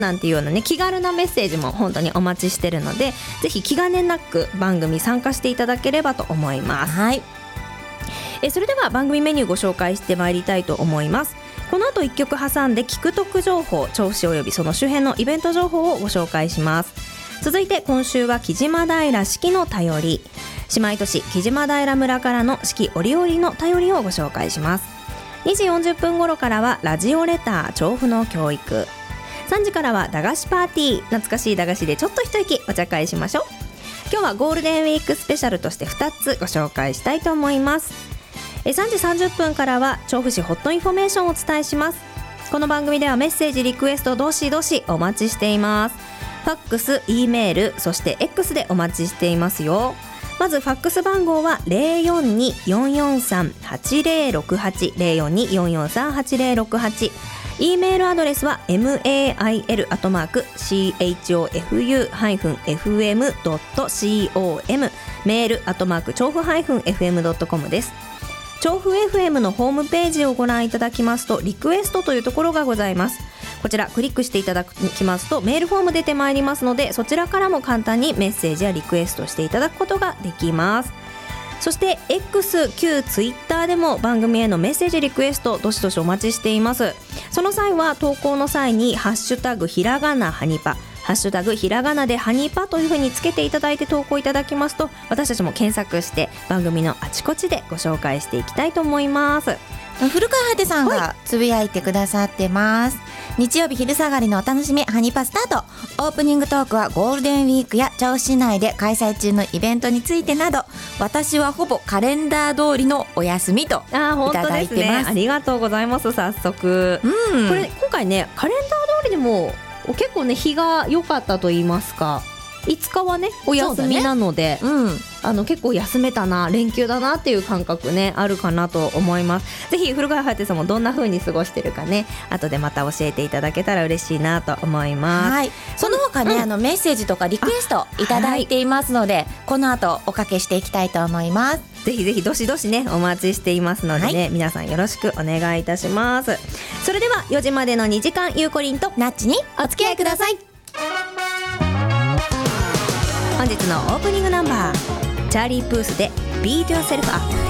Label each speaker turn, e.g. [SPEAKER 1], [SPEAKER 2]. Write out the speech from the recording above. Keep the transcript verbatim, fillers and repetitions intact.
[SPEAKER 1] なんていうようなね気軽なメッセージも本当にお待ちしてるので、ぜひ気兼ねなく番組参加していただければと思います。
[SPEAKER 2] はい、
[SPEAKER 1] えそれでは番組メニューご紹介してまいりたいと思います。この後いっきょく挟んで聞く得情報、調布市およびその周辺のイベント情報をご紹介します。続いて今週は木島平四季の便り、姉妹都市木島平村からの四季折々の便りをご紹介します。にじよんじゅっぷん頃からはラジオレター調布の教育、さんじからは駄菓子パーティー、懐かしい駄菓子でちょっと一息お茶会しましょう。今日はゴールデンウィークスペシャルとしてふたつご紹介したいと思います。さんじさんじゅっぷんからは調布市ホットインフォメーションをお伝えします。この番組ではメッセージリクエストどしどしお待ちしています。ファックス、E メール、そして X でお待ちしていますよ。まずファックス番号は ゼロよんに よんよんさん はちゼロろくはち ゼロよんに よんよんさん はちゼロろくはち、 E メールアドレスは メール アットマーク チョーエフユー エフエム ドット コム メールアットマーク調布 エフエム ドット コム です。調布 エフエム のホームページをご覧いただきますとリクエストというところがございます。こちらクリックしていただきますとメールフォーム出てまいりますので、そちらからも簡単にメッセージやリクエストしていただくことができます。そして X、旧 Twitter でも番組へのメッセージリクエストどしどしお待ちしています。その際は投稿の際にハッシュタグひらがなハニパ、ハッシュタグひらがなでハニパというふうにつけていただいて投稿いただきますと、私たちも検索して番組のあちこちでご紹介していきたいと思います。
[SPEAKER 2] 古川はてさんがつぶやいてくださってます。日曜日昼下がりのお楽しみハニパスタート。オープニングトークはゴールデンウィークや調布市内で開催中のイベントについてなど、私はほぼカレンダー通りのお休みといただいてます。あ、本当ですね、
[SPEAKER 1] ありがとうございます。早速、うん、これ今回ねカレンダー通りでも結構ね日が良かったと言いますか、いつかはねお休みなので、ね、うん、あの結構休めたな、連休だなっていう感覚ねあるかなと思います。ぜひ古川隼さんもどんな風に過ごしてるかね、後でまた教えていただけたら嬉しいなと思います。
[SPEAKER 2] はい、その他ね、うん、あのメッセージとかリクエストいただいていますので、はい、この後おかけしていきたいと思います。
[SPEAKER 1] ぜひぜひどしどしねお待ちしていますのでね、はい、皆さんよろしくお願いいたします。それではよじまでのにじかん、ゆうこりんと
[SPEAKER 2] ナッチにお付き合いください。
[SPEAKER 1] 本日のオープニングナンバー、チャーリー・プースで Beat Yourself Up。